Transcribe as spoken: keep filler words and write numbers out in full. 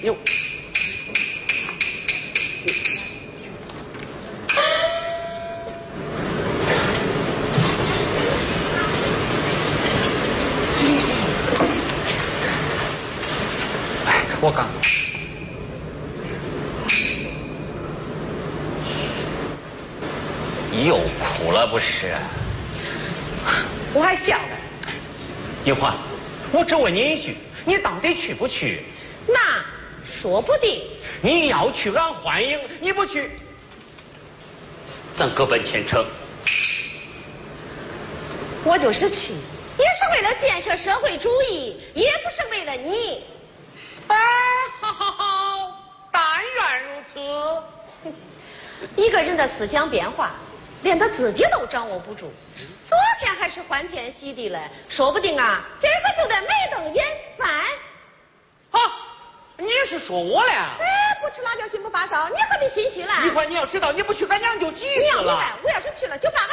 酒。哎，我刚。又哭了不是？ 我还笑了。 银花，我只问你一句，你到底去不去？ 那说不定。 你要去，俺欢迎；你不去，咱各奔前程。 我就是去，也是为了建设社会主义，也不是为了你。 哎，好好好，但愿如此。 一个人的思想变化，连他自己都掌握不住。昨天还是欢天喜地嘞，说不定啊，今儿个就得眉瞪眼翻。 啊，你是说我了？ 哎，不吃辣椒心不发烧，你何必心虚了？ 一会你要知道，你不去，俺娘就急死了。 你要明白，我要是去了，就把俺